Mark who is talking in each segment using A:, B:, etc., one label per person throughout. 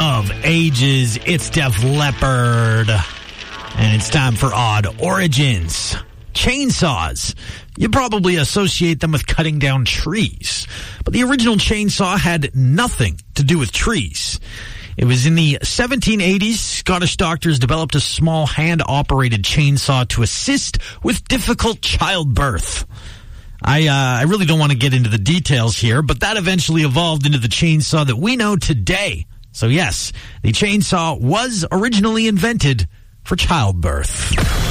A: of Ages. It's Def Leppard. And it's time for Odd Origins. Chainsaws. You probably associate them with cutting down trees. But the original chainsaw had nothing to do with trees. It was in the 1780s, Scottish doctors developed a small hand-operated chainsaw to assist with difficult childbirth. I really don't want to get into the details here, but that eventually evolved into the chainsaw that we know today. So yes, the chainsaw was originally invented for childbirth.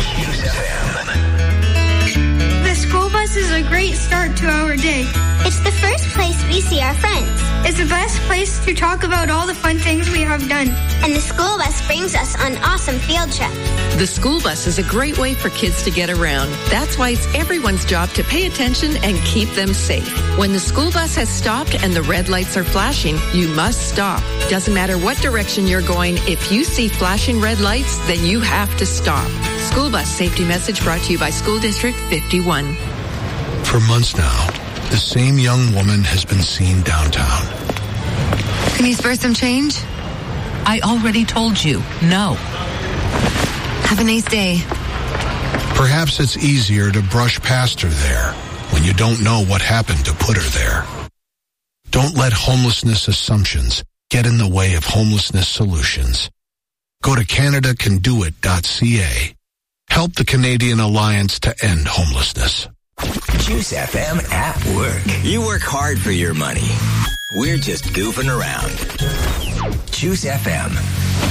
B: The school bus is a great start to our day.
C: It's the first place we see our friends.
B: It's the best place to talk about all the fun things we have done.
C: And the school bus brings us on awesome field trips.
D: The school bus is a great way for kids to get around. That's why it's everyone's job to pay attention and keep them safe. When the school bus has stopped and the red lights are flashing, you must stop. Doesn't matter what direction you're going, if you see flashing red lights, then you have to stop. School bus safety message brought to you by School District 51.
E: For months now, the same young woman has been seen downtown.
F: Can you spare some change?
G: I already told you, no.
F: Have a nice day.
E: Perhaps it's easier to brush past her there when you don't know what happened to put her there. Don't let homelessness assumptions get in the way of homelessness solutions. Go to CanadaCanDoIt.ca. Help the Canadian Alliance to End Homelessness.
H: Juice FM at work. You work hard for your money. We're just goofing around. Juice FM.